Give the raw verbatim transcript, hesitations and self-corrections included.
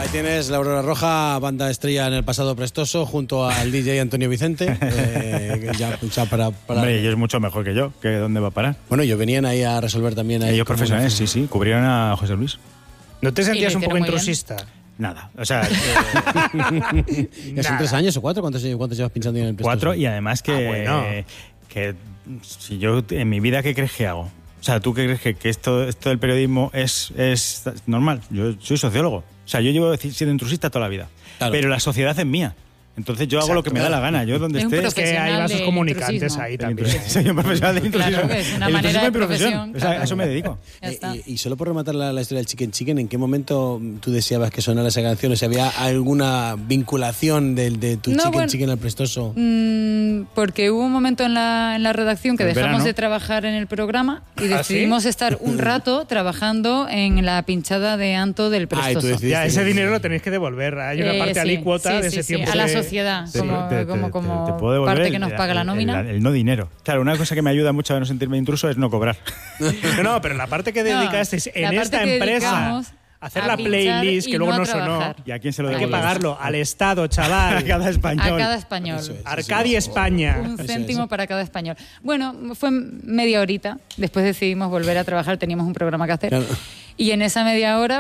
Tienes La Aurora Roja, banda estrella en el pasado prestoso, junto al D J Antonio Vicente. Eh, ya, ya para, para... Hombre, ellos mucho mejor que yo, que ¿dónde va a parar? Bueno, ellos venían ahí a resolver también. Ahí ellos profesionales, sí, sí, cubrieron a José Luis. ¿No te sentías un poco intrusista? Nada, o sea... Eh... ¿Ya son tres años o cuatro? ¿Cuántos, cuántos llevas pinchando en el prestoso? Cuatro, y además que... Ah, bueno. que si yo, en mi vida, ¿qué crees que hago? O sea, ¿tú qué crees que, que esto, esto del periodismo es, es normal? Yo soy sociólogo. O sea, yo llevo siendo intrusista toda la vida. Claro. Pero la sociedad es mía. Entonces yo Exacto, hago lo que me da la gana. Yo donde es esté... Es que hay vasos comunicantes ahí también. Soy un profesional de intrusismo. Claro, que es una manera de profesión. O sea, a eso me dedico. Eh, y, y solo por rematar la, la historia del Chicken Chicken, ¿en qué momento tú deseabas que sonara esa canción? O sea, ¿había alguna vinculación de, de tu no, Chicken bueno, Chicken al prestoso? Mmm, porque hubo un momento en la, en la redacción que ¿El dejamos verano? de trabajar en el programa y ¿Ah, decidimos sí? estar un rato trabajando en la pinchada de Anto del prestoso. Ay, ya, ese dinero lo tenéis que devolver. Hay una eh, parte sí, alícuota sí, de sí, ese sí, tiempo. A la de... sociedad, Te, como, te, te, como, como te, te puedo parte que nos paga la nómina. El, el, el no dinero. Claro, una cosa que me ayuda mucho a no sentirme intruso es no cobrar. No, no, pero la parte que No, dedicasteis en la esta parte que empresa... Hacer a la playlist y que luego no no trabajar. sonó. ¿Y a quién se lo Hay debo? que pagarlo al Estado, chaval. A cada español. A cada español. Eso es, Arcadia, eso es. España. Un Eso céntimo es. para cada español. Bueno, fue media horita. Después decidimos volver a trabajar. Teníamos un programa que hacer. Claro. Y en esa media hora